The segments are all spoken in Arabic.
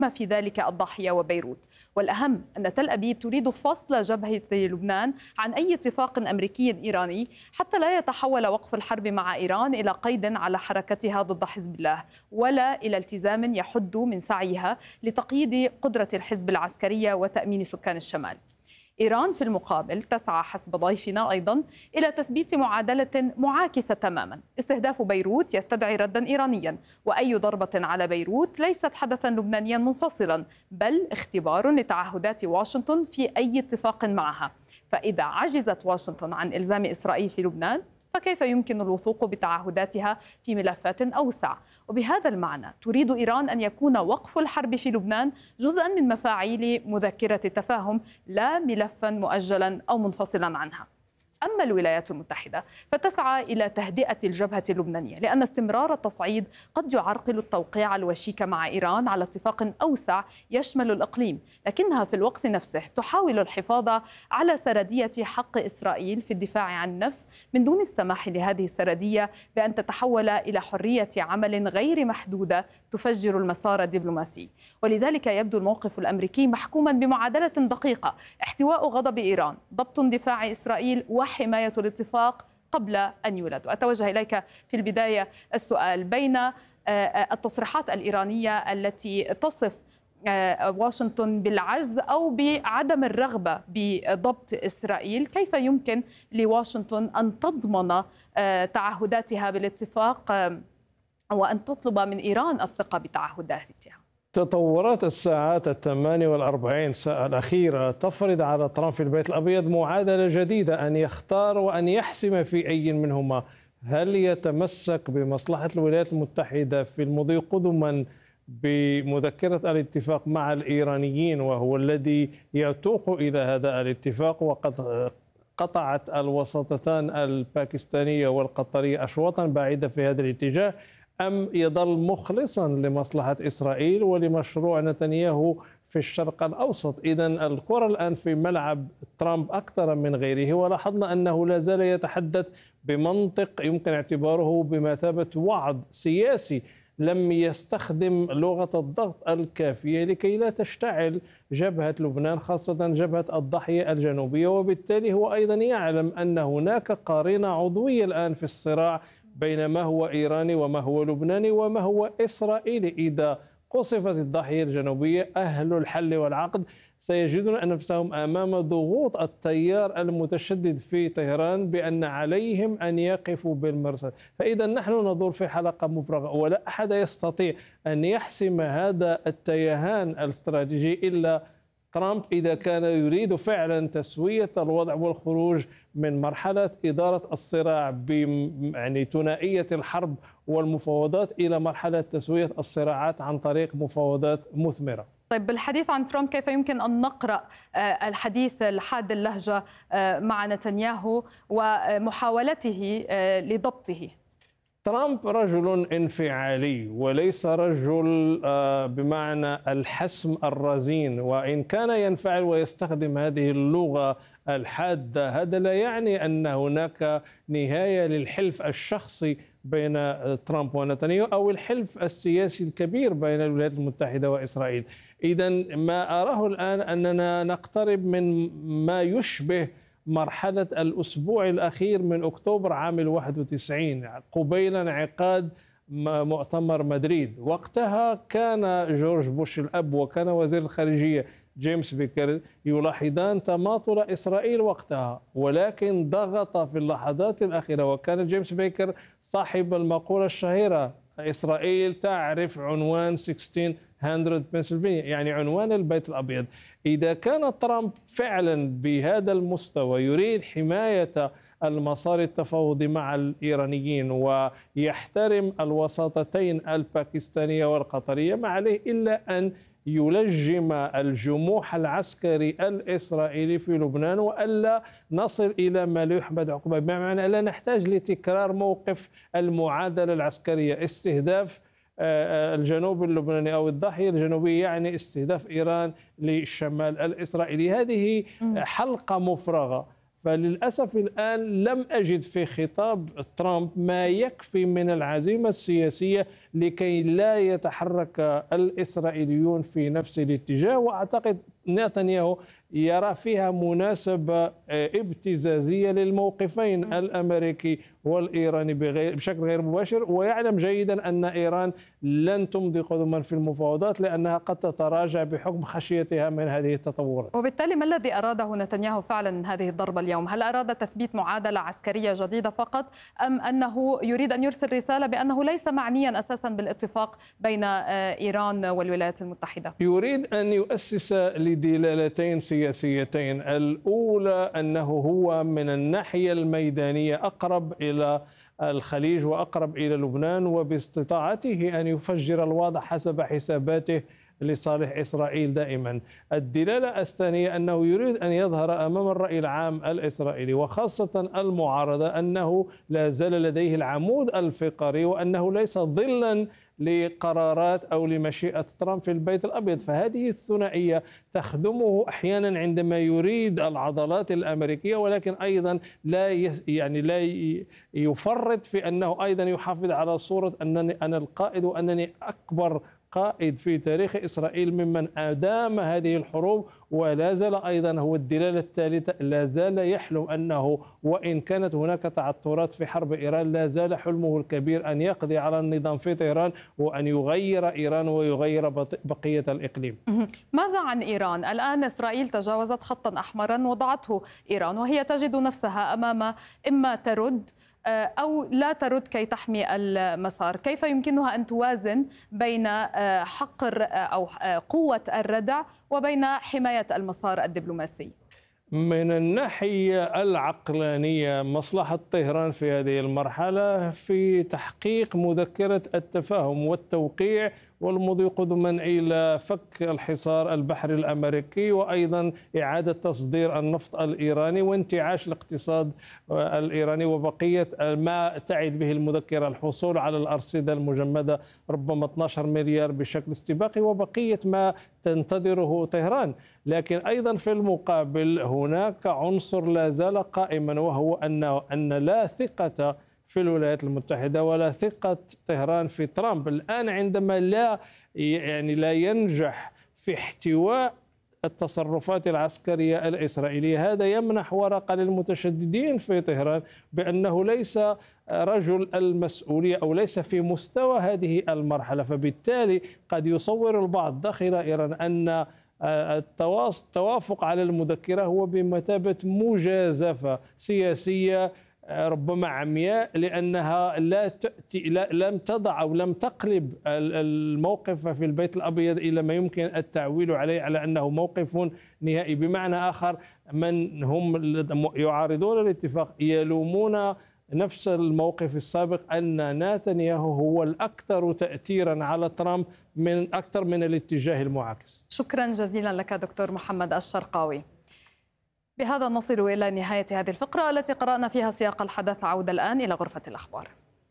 ما في ذلك الضاحية وبيروت. والأهم أن تل أبيب تريد فصل جبهة لبنان عن أي اتفاق أمريكي إيراني حتى لا يتحول وقف الحرب مع إيران إلى قيد على حركتها ضد حزب الله، ولا إلى التزام يحد من سعيها لتقييد قدرة الحزب العسكرية وتأمين سكان الشمال. إيران في المقابل تسعى حسب ضيفنا أيضا إلى تثبيت معادلة معاكسة تماما. استهداف بيروت يستدعي ردا إيرانيا، وأي ضربة على بيروت ليست حدثا لبنانيا منفصلا، بل اختبار لتعهدات واشنطن في أي اتفاق معها. فإذا عجزت واشنطن عن إلزام إسرائيل في لبنان، فكيف يمكن الوثوق بتعهداتها في ملفات أوسع؟ وبهذا المعنى تريد إيران أن يكون وقف الحرب في لبنان جزءا من مفاعيل مذكرة التفاهم، لا ملفا مؤجلا أو منفصلا عنها. أما الولايات المتحدة فتسعى إلى تهدئة الجبهة اللبنانية، لأن استمرار التصعيد قد يعرقل التوقيع الوشيك مع إيران على اتفاق أوسع يشمل الإقليم، لكنها في الوقت نفسه تحاول الحفاظ على سردية حق إسرائيل في الدفاع عن النفس من دون السماح لهذه السردية بأن تتحول إلى حرية عمل غير محدودة تفجر المسار الدبلوماسي. ولذلك يبدو الموقف الأمريكي محكوما بمعادلة دقيقة: احتواء غضب إيران، ضبط دفاع إسرائيل، وحماية الاتفاق قبل أن يولد. أتوجه إليك في البداية السؤال بين التصريحات الإيرانية التي تصف واشنطن بالعجز أو بعدم الرغبة بضبط إسرائيل، كيف يمكن لواشنطن أن تضمن تعهداتها بالاتفاق وأن تطلب من إيران الثقة بتعهداتها؟ تطورات الساعات 48 ساعة الأخيرة تفرض على ترامب في البيت الأبيض معادلة جديدة، أن يختار وأن يحسم في أي منهما. هل يتمسك بمصلحة الولايات المتحدة في المضي قدما بمذكرة الاتفاق مع الإيرانيين، وهو الذي يتوق إلى هذا الاتفاق، وقد قطعت الوساطتان الباكستانية والقطرية أشواطا بعيدة في هذا الاتجاه، أم يظل مخلصا لمصلحة إسرائيل ولمشروع نتنياهو في الشرق الأوسط؟ إذن الكرة الآن في ملعب ترامب أكثر من غيره، ولاحظنا أنه لا زال يتحدث بمنطق يمكن اعتباره بمثابة وعظ سياسي. لم يستخدم لغة الضغط الكافية لكي لا تشتعل جبهة لبنان، خاصة جبهة الضاحية الجنوبية، وبالتالي هو أيضا يعلم أن هناك قرينة عضوية الآن في الصراع بين ما هو إيراني وما هو لبناني وما هو إسرائيلي. إذا قصفت الضاحية الجنوبية، أهل الحل والعقد سيجدون أنفسهم أمام ضغوط التيار المتشدد في طهران بأن عليهم أن يقفوا بالمرصد. فإذا نحن ندور في حلقة مفرغة، ولا أحد يستطيع أن يحسم هذا التيهان الاستراتيجي إلا ترامب، إذا كان يريد فعلا تسوية الوضع والخروج من مرحلة إدارة الصراع يعني ثنائية الحرب والمفاوضات إلى مرحلة تسوية الصراعات عن طريق مفاوضات مثمرة. طيب، بالحديث عن ترامب، كيف يمكن أن نقرأ الحديث الحاد اللهجة مع نتنياهو ومحاولته لضبطه؟ ترامب رجل انفعالي وليس رجل بمعنى الحسم الرزين، وإن كان ينفعل ويستخدم هذه اللغة الحادة، هذا لا يعني أن هناك نهاية للحلف الشخصي بين ترامب ونتنياهو أو الحلف السياسي الكبير بين الولايات المتحدة وإسرائيل. إذن ما أراه الآن أننا نقترب من ما يشبه مرحلة الأسبوع الأخير من أكتوبر عام 91 قبيل انعقاد مؤتمر مدريد. وقتها كان جورج بوش الأب وكان وزير الخارجية جيمس بيكر يلاحظان تماطل إسرائيل وقتها، ولكن ضغط في اللحظات الأخيرة، وكان جيمس بيكر صاحب المقولة الشهيرة: إسرائيل تعرف عنوان 1600 بنسلفانيا، يعني عنوان البيت الأبيض. إذا كان ترامب فعلا بهذا المستوى يريد حماية المسار التفاوضي مع الإيرانيين ويحترم الوساطتين الباكستانية والقطرية، ما عليه إلا أن يلجم الجموح العسكري الإسرائيلي في لبنان، وألا نصل إلى ما لا يحمد عقباه، بمعنى لا نحتاج لتكرار موقف المعادلة العسكرية. استهداف الجنوب اللبناني أو الضاحية الجنوبية يعني استهداف إيران للشمال الإسرائيلي. هذه حلقة مفرغة. فللأسف الآن لم أجد في خطاب ترامب ما يكفي من العزيمة السياسية لكي لا يتحرك الإسرائيليون في نفس الاتجاه. وأعتقد نتنياهو يرى فيها مناسبة ابتزازية للموقفين الأمريكي والإيراني بشكل غير مباشر، ويعلم جيدا أن إيران لن تمضي قدما في المفاوضات لأنها قد تتراجع بحكم خشيتها من هذه التطورات. وبالتالي ما الذي أراده نتنياهو فعلا من هذه الضربة اليوم؟ هل أراد تثبيت معادلة عسكرية جديدة فقط، أم أنه يريد أن يرسل رسالة بأنه ليس معنيا أساسا بالاتفاق بين إيران والولايات المتحدة؟ يريد أن يؤسس لدلالتين سياسيتين. الأولى أنه هو من الناحية الميدانية أقرب إلى الخليج وأقرب إلى لبنان، وباستطاعته أن يفجر الوضع حسب حساباته لصالح إسرائيل دائما. الدلالة الثانية أنه يريد أن يظهر أمام الرأي العام الإسرائيلي وخاصة المعارضة أنه لا زال لديه العمود الفقري، وأنه ليس ظلا لقرارات أو لمشيئة ترامب في البيت الأبيض. فهذه الثنائية تخدمه أحيانا عندما يريد العضلات الأمريكية، ولكن أيضا لا يفرط في أنه أيضا يحافظ على صورة أنني أنا القائد وأنني أكبر قائد في تاريخ إسرائيل ممن أدام هذه الحروب. ولا زال أيضا هو الدلالة الثالثة، لا زال يحلم أنه وإن كانت هناك تعثرات في حرب إيران لا زال حلمه الكبير أن يقضي على النظام في طهران وأن يغير إيران ويغير بقية الإقليم. ماذا عن إيران؟ الآن إسرائيل تجاوزت خطا أحمرا وضعته إيران، وهي تجد نفسها أمام إما ترد أو لا ترد كي تحمي المسار. كيف يمكنها أن توازن بين حقر أو قوة الردع وبين حماية المسار الدبلوماسي؟ من الناحية العقلانية مصلحة طهران في هذه المرحلة في تحقيق مذكرة التفاهم والتوقيع والمضي قدما إلى فك الحصار البحري الأمريكي، وأيضا إعادة تصدير النفط الإيراني وانتعاش الاقتصاد الإيراني، وبقية ما تعد به المذكرة الحصول على الأرصدة المجمدة ربما 12 مليار بشكل استباقي، وبقية ما تنتظره طهران. لكن أيضا في المقابل هناك عنصر لا زال قائما، وهو أن لا ثقة في الولايات المتحدة ولا ثقة طهران في ترامب. الآن عندما لا ينجح في احتواء التصرفات العسكرية الإسرائيلية، هذا يمنح ورقة للمتشددين في طهران بأنه ليس رجل المسؤولية أو ليس في مستوى هذه المرحلة. فبالتالي قد يصور البعض داخل إيران أن التوافق على المذكرة هو بمثابة مجازفة سياسية ربما عمياء، لأنها لم تضع أو لم تقلب الموقف في البيت الأبيض إلى ما يمكن التعويل عليه على أنه موقف نهائي. بمعنى آخر، من هم يعارضون الاتفاق يلومون نفس الموقف السابق أن نتنياهو هو الأكثر تأثيرا على ترامب من أكثر من الاتجاه المعاكس. شكرا جزيلا لك دكتور محمد الشرقاوي. بهذا نصل إلى نهاية هذه الفقرة التي قرأنا فيها سياق الحدث. عودة الآن إلى غرفة الأخبار.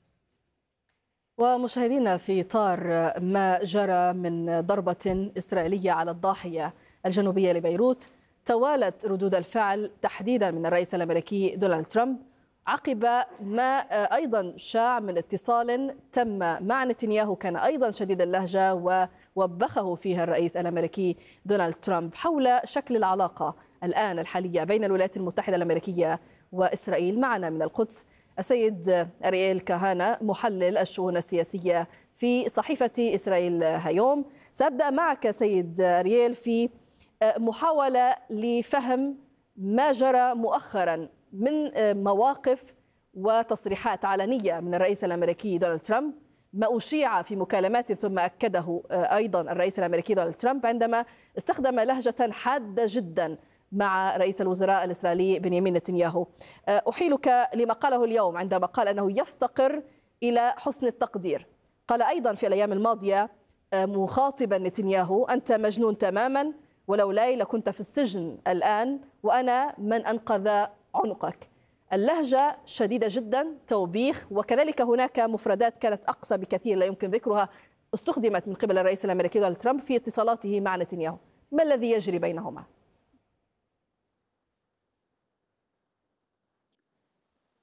ومشاهدينا، في إطار ما جرى من ضربة إسرائيلية على الضاحية الجنوبية لبيروت، توالت ردود الفعل تحديدا من الرئيس الأمريكي دونالد ترامب عقب ما أيضا شاع من اتصال تم مع نتنياهو كان أيضا شديد اللهجة ووبخه فيها الرئيس الأمريكي دونالد ترامب حول شكل العلاقة الآن الحالية بين الولايات المتحدة الأمريكية وإسرائيل. معنا من القدس السيد أرييل كهانة، محلل الشؤون السياسية في صحيفة إسرائيل هيوم. سأبدأ معك سيد أرييل في محاولة لفهم ما جرى مؤخرا من مواقف وتصريحات علنية من الرئيس الأمريكي دونالد ترامب، ما أشيع في مكالمات ثم أكده أيضا الرئيس الأمريكي دونالد ترامب عندما استخدم لهجة حادة جدا مع رئيس الوزراء الإسرائيلي بنيامين نتنياهو. أحيلك لما قاله اليوم عندما قال أنه يفتقر إلى حسن التقدير. قال أيضا في الأيام الماضية مخاطبا نتنياهو: أنت مجنون تماما، ولولاي لكنت في السجن الآن وأنا من أنقذ عنقك. اللهجة شديدة جدا، توبيخ، وكذلك هناك مفردات كانت أقصى بكثير لا يمكن ذكرها استخدمت من قبل الرئيس الأمريكي دونالد ترامب في اتصالاته مع نتنياهو. ما الذي يجري بينهما؟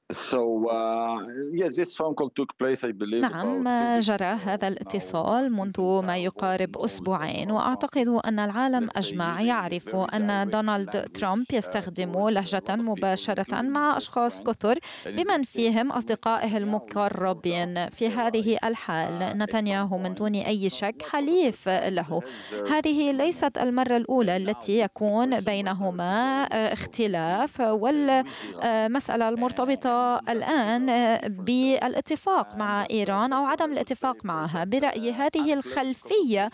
نعم، جرى هذا الاتصال منذ ما يقارب أسبوعين، وأعتقد أن العالم أجمع يعرف أن دونالد ترامب يستخدم لهجة مباشرة مع أشخاص كثر بمن فيهم أصدقائه المقربين. في هذه الحال نتنياهو من دون أي شك حليف له. هذه ليست المرة الأولى التي يكون بينهما اختلاف، والمسألة المرتبطة الآن بالاتفاق مع إيران أو عدم الاتفاق معها. برأيي هذه الخلفية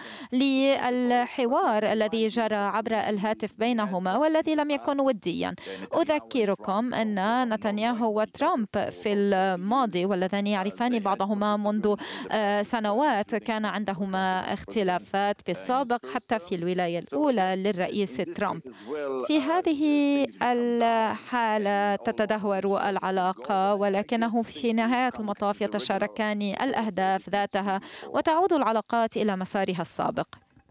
للحوار الذي جرى عبر الهاتف بينهما والذي لم يكن وديا. أذكركم أن نتنياهو وترامب في الماضي واللذان يعرفان بعضهما منذ سنوات كان عندهما اختلافات في السابق حتى في الولاية الأولى للرئيس ترامب. في هذه الحالة تتدهور العلاقة، ولكنه في نهاية المطاف يتشاركان الأهداف ذاتها وتعود العلاقات إلى مسارها السابق.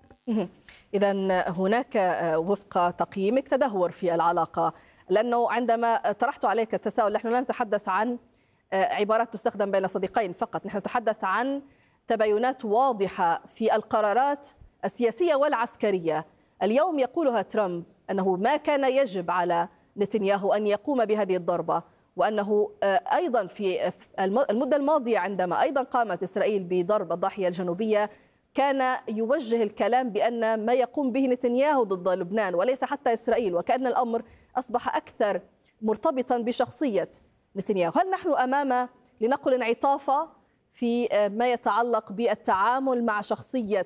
إذن هناك وفق تقييمك تدهور في العلاقة، لأنه عندما طرحت عليك التساؤل نحن لا نتحدث عن عبارات تستخدم بين صديقين فقط، نحن نتحدث عن تباينات واضحة في القرارات السياسية والعسكرية. اليوم يقولها ترامب أنه ما كان يجب على نتنياهو أن يقوم بهذه الضربة، وأنه أيضا في المدة الماضية عندما أيضا قامت إسرائيل بضرب الضاحية الجنوبية كان يوجه الكلام بأن ما يقوم به نتنياهو ضد لبنان وليس حتى إسرائيل، وكأن الأمر أصبح أكثر مرتبطا بشخصية نتنياهو. هل نحن أمام لنقل انعطافة في ما يتعلق بالتعامل مع شخصية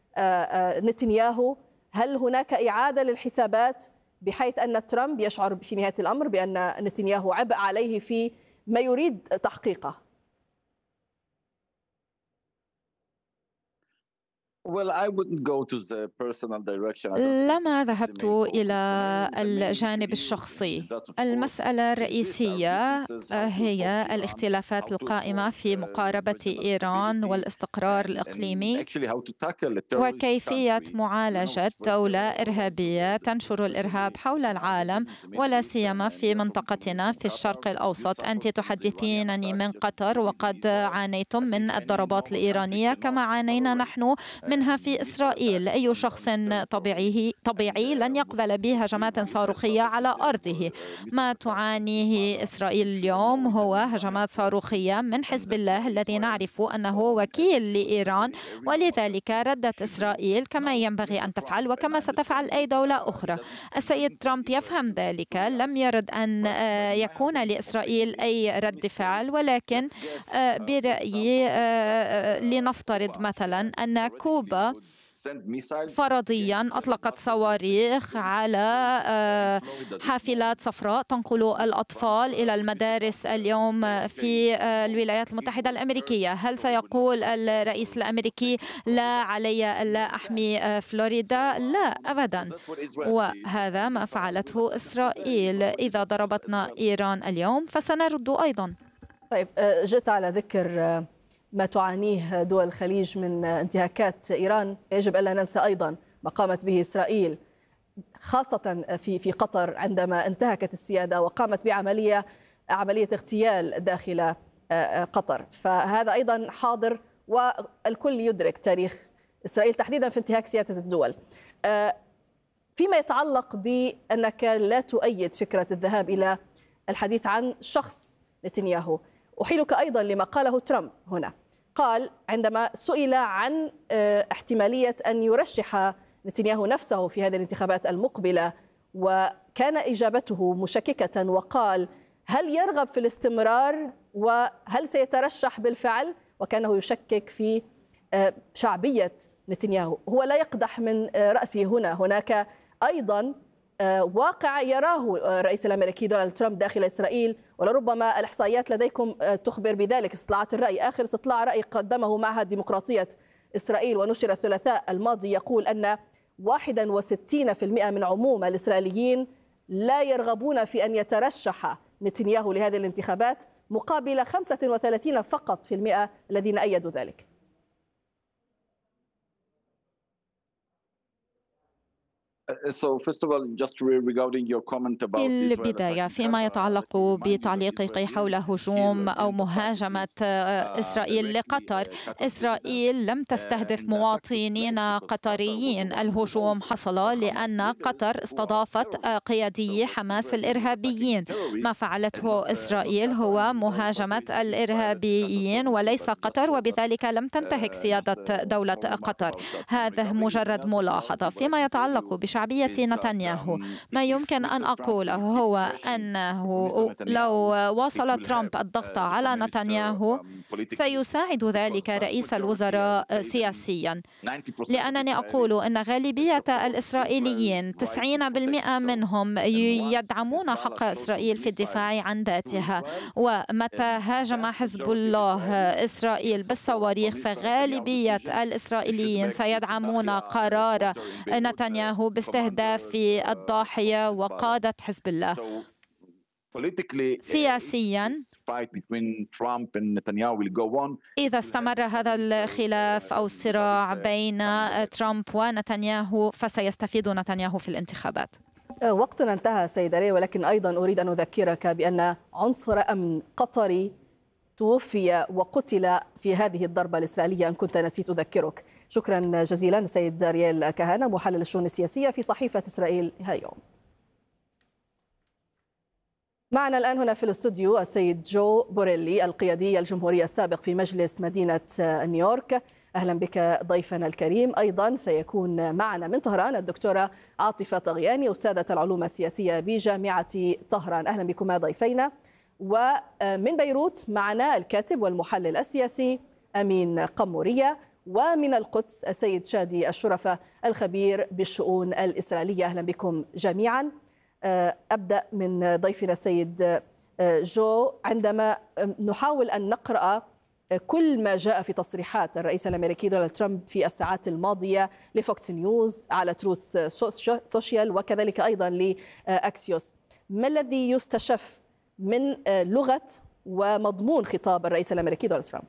نتنياهو؟ هل هناك إعادة للحسابات بحيث أن ترامب يشعر في نهاية الأمر بأن نتنياهو عبء عليه في ما يريد تحقيقه؟ لما ذهبت إلى الجانب الشخصي. المسألة الرئيسية هي الاختلافات القائمة في مقاربة إيران والاستقرار الإقليمي وكيفية معالجة دولة إرهابية تنشر الإرهاب حول العالم ولا سيما في منطقتنا في الشرق الأوسط. أنت تحدثينني من قطر، وقد عانيتم من الضربات الإيرانية كما عانينا نحن منها في إسرائيل. أي شخص طبيعي لن يقبل بهجمات صاروخية على أرضه. ما تعانيه إسرائيل اليوم هو هجمات صاروخية من حزب الله الذي نعرف أنه وكيل لإيران، ولذلك ردت إسرائيل كما ينبغي أن تفعل وكما ستفعل أي دولة أخرى. السيد ترامب يفهم ذلك، لم يرد أن يكون لإسرائيل أي رد فعل، ولكن برأيي لنفترض مثلا أن كوبا فرضيا أطلقت صواريخ على حافلات صفراء تنقل الأطفال إلى المدارس اليوم في الولايات المتحدة الأمريكية. هل سيقول الرئيس الأمريكي لا علي ألا أحمي فلوريدا؟ لا أبدا، وهذا ما فعلته إسرائيل. إذا ضربتنا إيران اليوم فسنرد أيضا. طيب، جئت على ذكر ما تعانيه دول الخليج من انتهاكات إيران. يجب ألا ننسى أيضا ما قامت به إسرائيل خاصة في قطر عندما انتهكت السيادة وقامت بعملية اغتيال داخل قطر. فهذا أيضا حاضر، والكل يدرك تاريخ إسرائيل تحديدا في انتهاك سيادة الدول. فيما يتعلق بأنك لا تؤيد فكرة الذهاب إلى الحديث عن شخص نتنياهو، أحيلك أيضا لما قاله ترامب هنا. قال عندما سئل عن احتمالية أن يرشح نتنياهو نفسه في هذه الانتخابات المقبلة، وكان إجابته مشككة، وقال هل يرغب في الاستمرار وهل سيترشح بالفعل، وكانه يشكك في شعبية نتنياهو. هو لا يقدح من رأسه هنا، هناك أيضا واقع يراه الرئيس الأمريكي دونالد ترامب داخل إسرائيل، ولربما الإحصائيات لديكم تخبر بذلك. استطلاعات الرأي، آخر استطلاع رأي قدمه معهد ديمقراطية إسرائيل ونشر الثلاثاء الماضي، يقول أن 61% من عموم الإسرائيليين لا يرغبون في أن يترشح نتنياهو لهذه الانتخابات، مقابل 35 فقط في المئة الذين أيدوا ذلك. في البداية فيما يتعلق بتعليقك حول هجوم أو مهاجمة إسرائيل لقطر، إسرائيل لم تستهدف مواطنين قطريين. الهجوم حصل لأن قطر استضافت قيادي حماس الإرهابيين. ما فعلته إسرائيل هو مهاجمة الإرهابيين وليس قطر، وبذلك لم تنتهك سيادة دولة قطر. هذا مجرد ملاحظة. فيما يتعلق بشعبية نتنياهو، ما يمكن أن أقوله هو أنه لو واصل ترامب الضغط على نتنياهو سيساعد ذلك رئيس الوزراء سياسيا، لأنني أقول أن غالبية الإسرائيليين 90% منهم يدعمون حق إسرائيل في الدفاع عن ذاتها، ومتى هاجم حزب الله إسرائيل بالصواريخ فغالبية الإسرائيليين سيدعمون قرار نتنياهو باستهداف الضاحية وقادة حزب الله. سياسيا إذا استمر هذا الخلاف أو الصراع بين ترامب ونتنياهو فسيستفيد نتنياهو في الانتخابات. وقتنا انتهى سيد علي، ولكن أيضا أريد أن أذكرك بأن عنصر أمن قطري توفي وقتل في هذه الضربة الإسرائيلية، إن كنت نسيت أذكرك. شكرا جزيلا سيد أرييل كهانة، محلل الشؤون السياسية في صحيفة إسرائيل هايوم. معنا الآن هنا في الاستوديو السيد جو بوريلي، القيادي الجمهوري السابق في مجلس مدينة نيويورك. أهلا بك ضيفنا الكريم. أيضا سيكون معنا من طهران الدكتورة عاطفة طغياني، أستاذة العلوم السياسية بجامعة طهران. أهلا بكما ضيفينا. ومن بيروت معنا الكاتب والمحلل السياسي أمين قمورية، ومن القدس السيد شادي الشرفة الخبير بالشؤون الإسرائيلية. أهلا بكم جميعا. أبدأ من ضيفنا السيد جو. عندما نحاول أن نقرأ كل ما جاء في تصريحات الرئيس الأمريكي دونالد ترامب في الساعات الماضية لفوكس نيوز، على تروث سوشيال، وكذلك أيضا لأكسيوس، ما الذي يستشف من لغة ومضمون خطاب الرئيس الأمريكي دونالد ترامب؟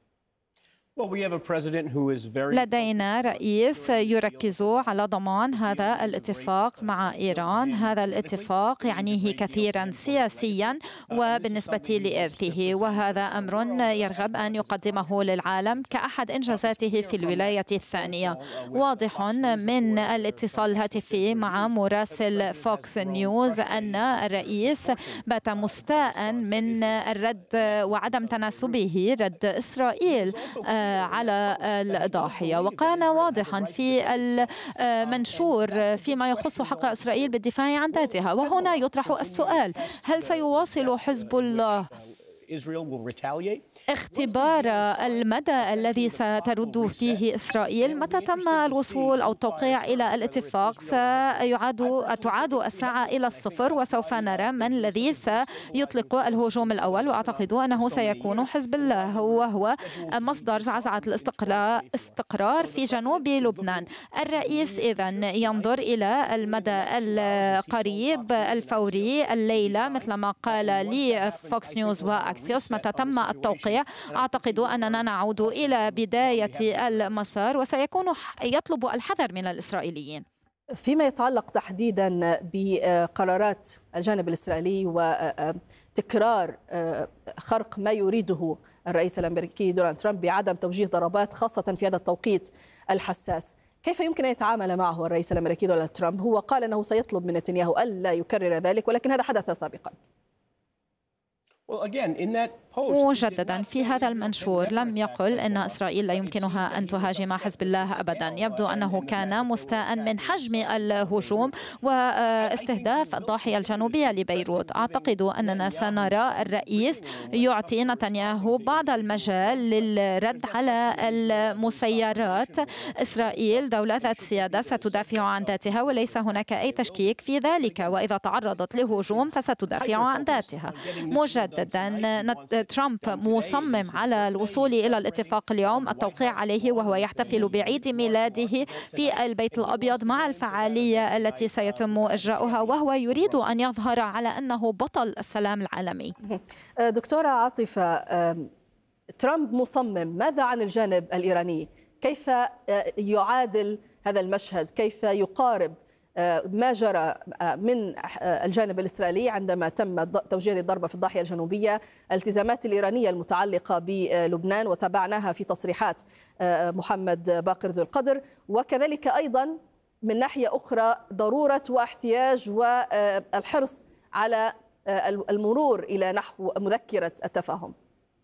لدينا رئيس يركز على ضمان هذا الاتفاق مع إيران. هذا الاتفاق يعنيه كثيرا سياسيا وبالنسبة لإرثه، وهذا أمر يرغب أن يقدمه للعالم كأحد إنجازاته في الولاية الثانية. واضح من الاتصال الهاتفي مع مراسل فوكس نيوز أن الرئيس بات مستاء من الرد وعدم تناسبه رد إسرائيل على الضاحية، وكان واضحا في المنشور فيما يخص حق إسرائيل بالدفاع عن ذاتها. وهنا يطرح السؤال: هل سيواصل حزب الله اختبار المدى الذي سترد فيه إسرائيل؟ متى تم الوصول أو التوقيع إلى الاتفاق تعاد الساعة إلى الصفر، وسوف نرى من الذي سيطلق الهجوم الأول. وأعتقد أنه سيكون حزب الله، وهو مصدر زعزعة الاستقرار في جنوب لبنان. الرئيس إذن ينظر إلى المدى القريب الفوري الليلة مثل ما قال لي فوكس نيوز وأكسيوس. متى تم التوقيع أعتقد أننا نعود إلى بداية المسار، وسيكون يطلب الحذر من الإسرائيليين. فيما يتعلق تحديدا بقرارات الجانب الإسرائيلي وتكرار خرق ما يريده الرئيس الأمريكي دونالد ترامب بعدم توجيه ضربات خاصة في هذا التوقيت الحساس، كيف يمكن أن يتعامل معه الرئيس الأمريكي دونالد ترامب؟ هو قال أنه سيطلب من نتنياهو ألا يكرر ذلك، ولكن هذا حدث سابقا. مجددا في هذا المنشور لم يقل أن إسرائيل لا يمكنها أن تهاجم حزب الله أبدا. يبدو أنه كان مستاء من حجم الهجوم واستهداف الضاحية الجنوبية لبيروت. أعتقد أننا سنرى الرئيس يعطي نتنياهو بعض المجال للرد على المسيرات. إسرائيل دولة ذات سيادة ستدافع عن ذاتها وليس هناك أي تشكيك في ذلك، وإذا تعرضت لهجوم فستدافع عن ذاتها. مجددا ترامب مصمم على الوصول إلى الاتفاق اليوم، التوقيع عليه، وهو يحتفل بعيد ميلاده في البيت الأبيض مع الفعالية التي سيتم إجراؤها، وهو يريد أن يظهر على أنه بطل السلام العالمي. دكتورة عاطفة، ترامب مصمم، ماذا عن الجانب الإيراني؟ كيف يعادل هذا المشهد؟ كيف يقارب ما جرى من الجانب الإسرائيلي عندما تم توجيه الضربة في الضاحية الجنوبية، الالتزامات الإيرانية المتعلقة بلبنان وتابعناها في تصريحات محمد باقر ذو القدر، وكذلك أيضا من ناحية أخرى ضرورة واحتياج والحرص على المرور إلى نحو مذكرة التفاهم.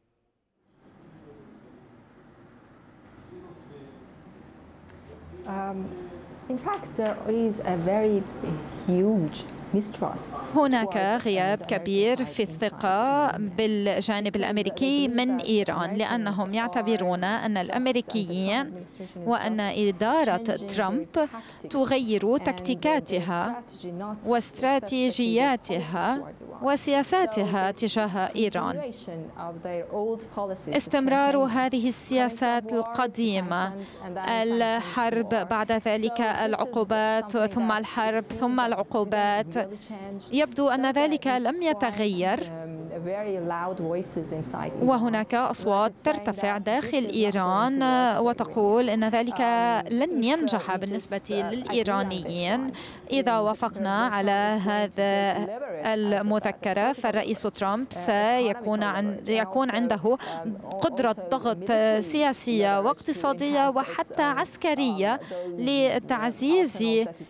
In fact, there is a very huge mistrust. هناك غياب كبير في الثقة بالجانب الأمريكي من إيران، لأنهم يعتبرون أن الأمريكيين وأن إدارة ترامب تغير تكتيكاتها واستراتيجياتها وسياساتها تجاه إيران. استمرار هذه السياسات القديمة، الحرب بعد ذلك العقوبات ثم الحرب ثم العقوبات، يبدو أن ذلك لم يتغير، وهناك أصوات ترتفع داخل إيران وتقول أن ذلك لن ينجح بالنسبة للإيرانيين. إذا وافقنا على هذا المذكرة فالرئيس ترامب سيكون عنده قدرة ضغط سياسية واقتصادية وحتى عسكرية لتعزيز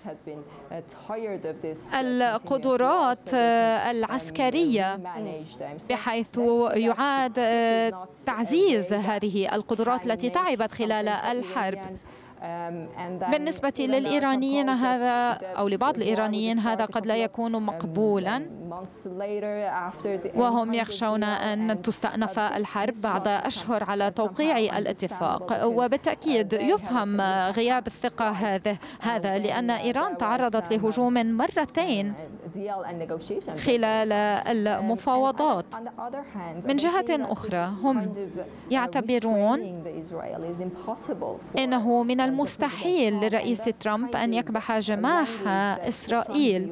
القدرات العسكرية، بحيث يعاد تعزيز هذه القدرات التي تعبت خلال الحرب. بالنسبة للإيرانيين هذا أو لبعض الإيرانيين هذا قد لا يكون مقبولا، وهم يخشون أن تستأنف الحرب بعد أشهر على توقيع الاتفاق. وبالتأكيد يفهم غياب الثقة هذا لأن إيران تعرضت لهجوم مرتين خلال المفاوضات. من جهة أخرى هم يعتبرون أنه من المستحيل للرئيس ترامب أن يكبح جماح إسرائيل،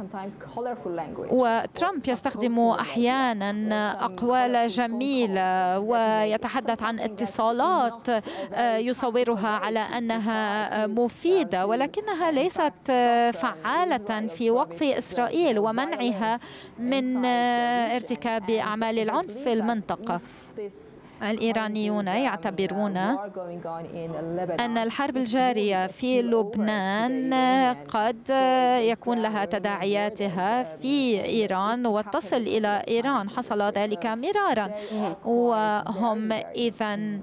وترامب يستخدم أحيانا أقوال جميلة ويتحدث عن اتصالات يصورها على أنها مفيدة، ولكنها ليست فعالة في وقف إسرائيل ومنعها من ارتكاب أعمال العنف في المنطقة. الإيرانيون يعتبرون أن الحرب الجارية في لبنان قد يكون لها تداعياتها في إيران وتصل إلى إيران. حصل ذلك مرارا، وهم إذن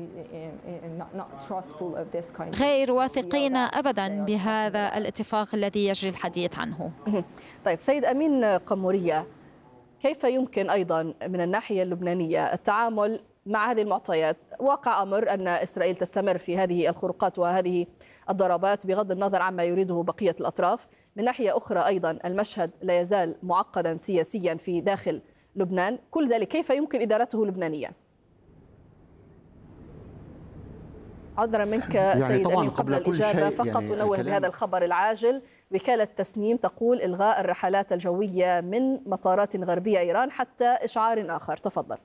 غير واثقين أبدا بهذا الاتفاق الذي يجري الحديث عنه. طيب سيد أمين قمورية، كيف يمكن أيضا من الناحية اللبنانية التعامل مع هذه المعطيات؟ واقع أمر أن إسرائيل تستمر في هذه الخروقات وهذه الضربات بغض النظر عما يريده بقية الأطراف. من ناحية أخرى أيضا المشهد لا يزال معقدا سياسيا في داخل لبنان. كل ذلك كيف يمكن إدارته لبنانيا؟ عذرا منك سيد أمين قبل الإجابة فقط أنوه بهذا الخبر العاجل. وكالة تسنيم تقول إلغاء الرحلات الجوية من مطارات غربية إيران حتى إشعار آخر. تفضل.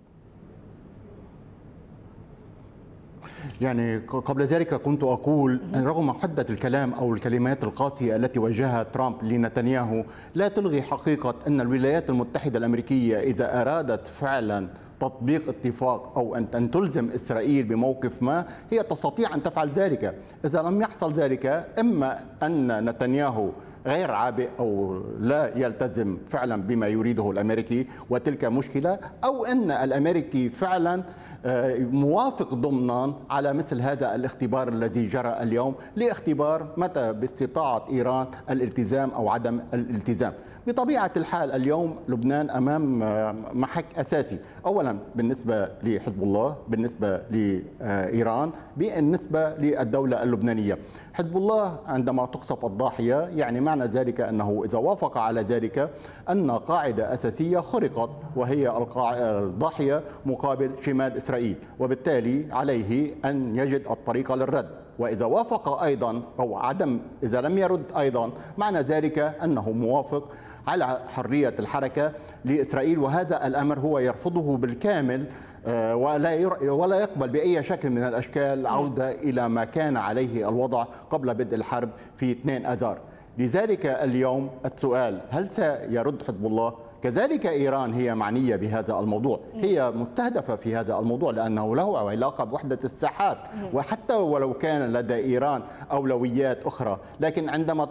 يعني قبل ذلك كنت أقول أن رغم حدة الكلام أو الكلمات القاسية التي وجهها ترامب لنتنياهو، لا تلغي حقيقة أن الولايات المتحدة الأمريكية إذا أرادت فعلا تطبيق اتفاق أو أن تلزم إسرائيل بموقف ما، هي تستطيع أن تفعل ذلك. إذا لم يحصل ذلك، إما أن نتنياهو غير عابئ أو لا يلتزم فعلا بما يريده الأمريكي وتلك مشكلة، أو أن الأمريكي فعلا موافق ضمنا على مثل هذا الاختبار الذي جرى اليوم، لاختبار متى باستطاعة إيران الالتزام أو عدم الالتزام. بطبيعة الحال اليوم لبنان أمام محك أساسي، أولا بالنسبة لحزب الله، بالنسبة لإيران، بالنسبة للدولة اللبنانية. حزب الله عندما تقصف الضاحية يعني معنى ذلك أنه إذا وافق على ذلك أن قاعدة أساسية خرقت، وهي الضاحية مقابل شمال إسرائيل، وبالتالي عليه أن يجد الطريقة للرد. وإذا وافق أيضا أو عدم، إذا لم يرد أيضا، معنى ذلك أنه موافق على حرية الحركة لإسرائيل، وهذا الأمر هو يرفضه بالكامل ولا يقبل بأي شكل من الأشكال عودة إلى ما كان عليه الوضع قبل بدء الحرب في 2 آذار. لذلك اليوم السؤال: هل سيرد حزب الله؟ كذلك إيران هي معنية بهذا الموضوع، هي مستهدفة في هذا الموضوع لأنه له علاقة بوحدة الساحات، وحتى ولو كان لدى إيران أولويات أخرى، لكن عندما